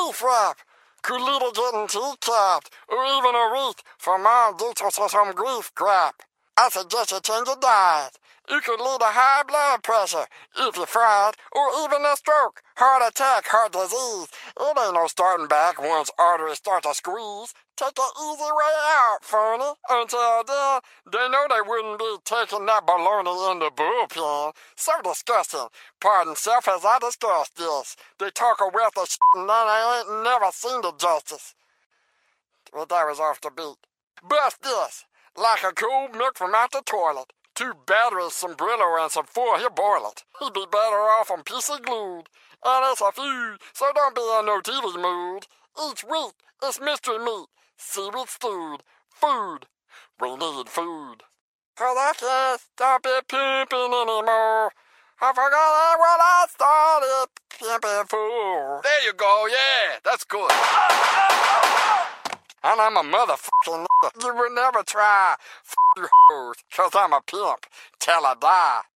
beef wrap. Could little getting tea-capped, or even a wreath for mom gets us some grief crap. I suggest you change your diet. It could lead to high blood pressure if you fried, or even a stroke, heart attack, heart disease. It ain't no starting back once arteries start to squeeze. Take an easy way out, phony. Until then, they know they wouldn't be taking that baloney in the bullpen. So disgusting. Pardon self as I discuss this. They talk a wealth of shit and then I ain't never seen the justice. Well, that was off the beat. Bust this. Like a cold milk from out the toilet. 2 batteries, some Brillo, and some 4, he'll boil it. He'd be better off on PC glued. And it's a food, so don't be in no TV mood. Each week, it's mystery meat. Seaweed stewed. Food. We need food. 'Cause I can't stop it pimping anymore. I forgot what I started pimping for. There you go, yeah, that's good. And I'm a motherfucking nigga. You would never try you hoes, 'cause I'm a pimp till I die.